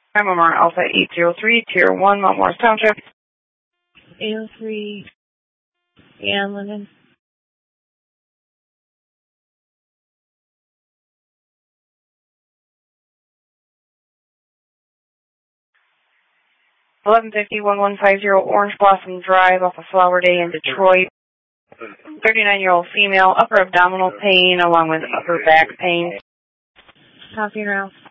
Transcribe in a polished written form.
MMR Alpha 803, Tier 1, Mount Morris Township. 803, yeah, London. $1150-1150 Orange Blossom Drive off of Flower Day in Detroit. 39-year-old female, upper abdominal pain along with upper back pain. Copy, Ralph.